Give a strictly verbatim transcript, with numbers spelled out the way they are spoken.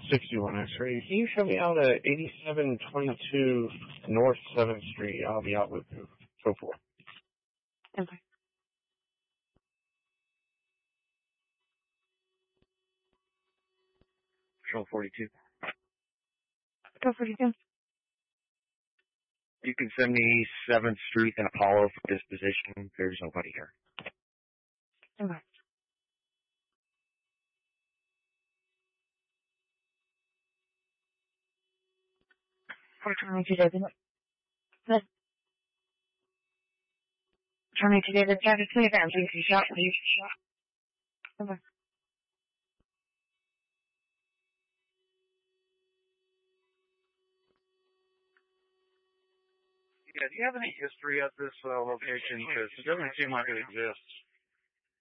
sixty-one X-ray. Can you show me out at eighty-seven twenty-two North seventh Street? I'll be out with you. So forth. Okay. Patrol forty-two. Go forty-two. You can send me seventh Street and Apollo for disposition. There's nobody here. Okay. four twenty-two David. Good. twenty-two David, traffic clear down. Please be shot. Please be shot. Okay. Yeah, do you have any history of this uh, location? Because it doesn't seem like it exists.